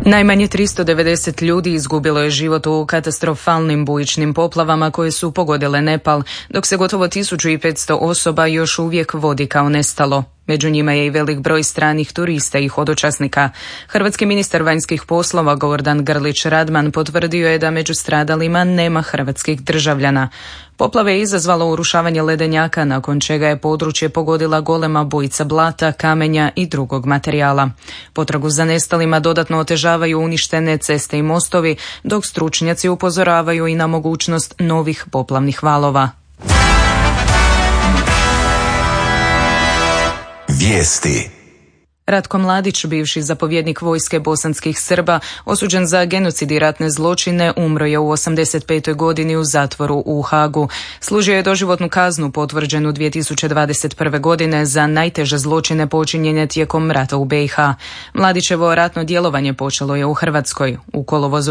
Najmanje 390 ljudi izgubilo je život u katastrofalnim bujičnim poplavama koje su pogodile Nepal, dok se gotovo 1500 osoba još uvijek vodi kao nestalo. Među njima je i velik broj stranih turista i hodočasnika. Hrvatski ministar vanjskih poslova Gordan Grlić Radman potvrdio je da među stradalima nema hrvatskih državljana. Poplave je izazvalo urušavanje ledenjaka, nakon čega je područje pogodila golema bujica blata, kamenja i drugog materijala. Potragu za nestalima dodatno otežavaju uništene ceste i mostovi, dok stručnjaci upozoravaju i na mogućnost novih poplavnih valova. Vijesti. Ratko Mladić, bivši zapovjednik vojske bosanskih Srba, osuđen za genocid i ratne zločine, umro je u 85. godini u zatvoru u Hagu. Služio je doživotnu kaznu potvrđenu 2021. godine za najteže zločine počinjene tijekom rata u BiH. Mladićevo ratno djelovanje počelo je u Hrvatskoj. U kolovozu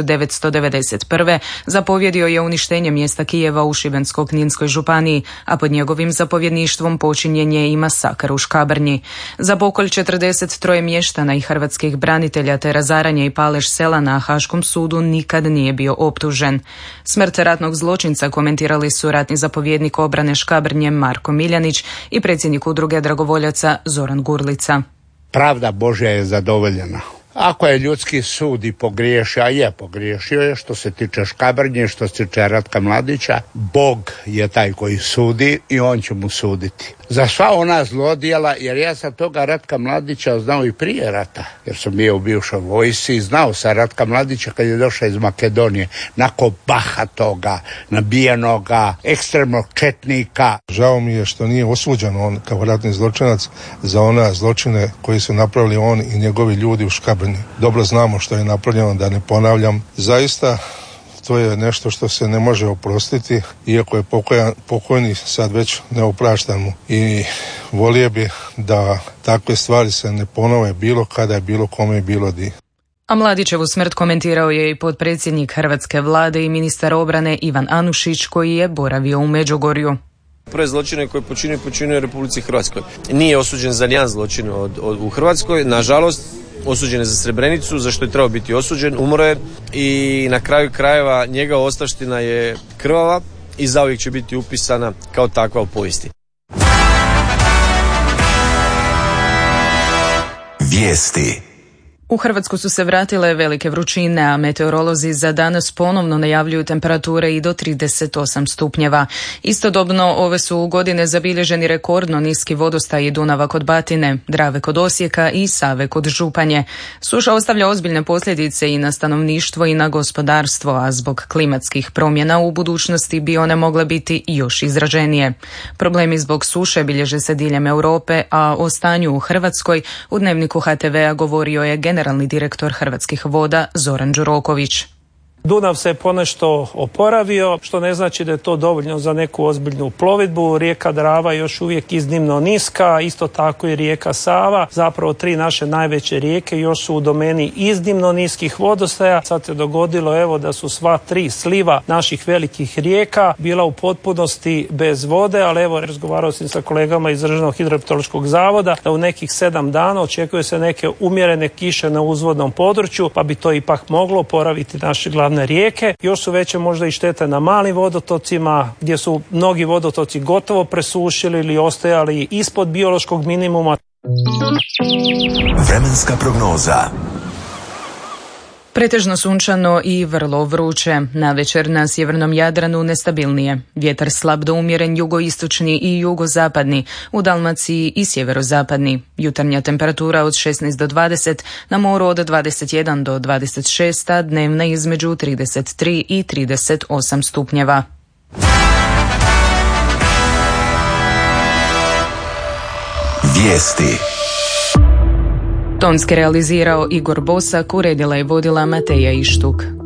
1991. zapovjedio je uništenje mjesta Kijeva u Šibensko-kninskoj županiji, a pod njegovim zapovjedništvom počinjen je i masakr u Škabrnji. Za pokolj 43 mještana i hrvatskih branitelja te razaranje i palež sela na Haškom sudu nikad nije bio optužen. Smrt ratnog zločinca komentirali su ratni zapovjednik obrane Škabrnje Marko Miljanić i predsjednik udruge dragovoljaca Zoran Gurlica. Pravda Božja je zadovoljena. Ako je ljudski sud i pogriješio, a je pogriješio je što se tiče Škabrnje, što se tiče Ratka Mladića, Bog je taj koji sudi i on će mu suditi. Za sva ona zlodjela, jer ja sam toga Ratka Mladića znao i prije rata, jer sam bio u bivšoj vojsci i znao sam Ratka Mladića kad je došao iz Makedonije, nako bahatoga, nabijenoga, ekstremnog četnika. Žao mi je što nije osuđen on kao ratni zločinac za one zločine koji su napravili on i njegovi ljudi u Škabrnji. Dobro znamo što je napravljeno, da ne ponavljam. Zaista to je nešto što se ne može oprostiti, iako je pokojni sad već ne opraštam mu. I volio bi da takve stvari se ne ponove bilo kada je bilo kome je bilo di. A Mladićevu smrt komentirao je i potpredsjednik hrvatske vlade i ministar obrane Ivan Anušić, koji je boravio u Međugorju. Prve zločine koje počinio u Republici Hrvatskoj. Nije osuđen za nijedan zločin u Hrvatskoj, nažalost. Osuđen je za Srebrenicu, za što je trebao biti osuđen, umro je i na kraju krajeva njegova ostavština je krvava i zauvijek će biti upisana kao takva u povijesti. Vijesti. U Hrvatsku su se vratile velike vrućine, a meteorolozi za danas ponovno najavljuju temperature i do 38 stupnjeva. Istodobno ove su godine zabilježeni rekordno niski vodostaji Dunava kod Batine, Drave kod Osijeka i Save kod Županje. Suša ostavlja ozbiljne posljedice i na stanovništvo i na gospodarstvo, a zbog klimatskih promjena u budućnosti bi one mogle biti još izraženije. Problemi zbog suše bilježe se diljem Europe, a o stanju u Hrvatskoj u Dnevniku HTV-a govorio je generalni direktor Hrvatskih voda Zoran Đuroković. Dunav se ponešto oporavio, što ne znači da je to dovoljno za neku ozbiljnu plovidbu. Rijeka Drava još uvijek iznimno niska, isto tako i rijeka Sava. Zapravo 3 naše najveće rijeke još su u domeni iznimno niskih vodostaja. Sad se dogodilo da su sva 3 sliva naših velikih rijeka bila u potpunosti bez vode, ali razgovarao sam sa kolegama iz Državnog hidrometeorološkog zavoda da u nekih 7 dana očekuje se neke umjerene kiše na uzvodnom području, pa bi to ipak moglo oporaviti naše glavne rijeke. Još su veće možda i štete na malim vodotocima, gdje su mnogi vodotoci gotovo presušili ili ostajali ispod biološkog minimuma. Vremenska prognoza. Pretežno sunčano i vrlo vruće. Navečer na sjevernom Jadranu nestabilnije. Vjetar slab do umjeren jugoistočni i jugozapadni, u Dalmaciji i sjeverozapadni. Jutarnja temperatura od 16 do 20, na moru od 21 do 26, a dnevna između 33 i 38 stupnjeva. Vijesti. Tonski realizirao Igor Bosak, uredila i vodila Mateja Ištuk.